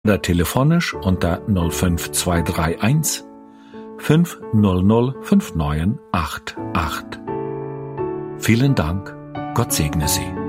oder telefonisch unter 05231 500 5988. Vielen Dank, Gott segne Sie.